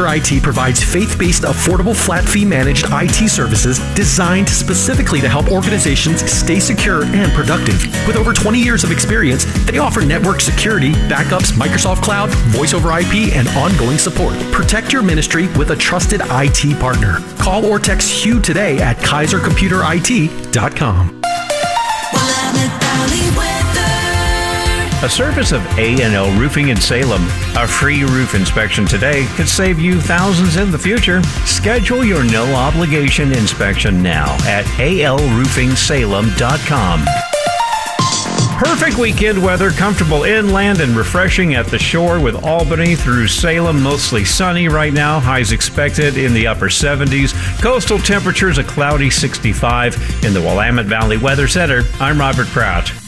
IT provides faith-based, affordable, flat-fee managed IT services designed specifically to help organizations stay secure and productive. With over 20 years of experience, they offer network security, backups, Microsoft Cloud, voice over IP, and ongoing support. Protect your ministry with a trusted IT partner. Call or text Hugh today at KaiserComputerIT.com. A service of A&L Roofing in Salem. A free roof inspection today could save you thousands in the future. Schedule your no-obligation inspection now at alroofingsalem.com. Perfect weekend weather, comfortable inland and refreshing at the shore with Albany through Salem. Mostly sunny right now. Highs expected in the upper 70s. Coastal temperatures a cloudy 65. In the Willamette Valley Weather Center, I'm Robert Pratt.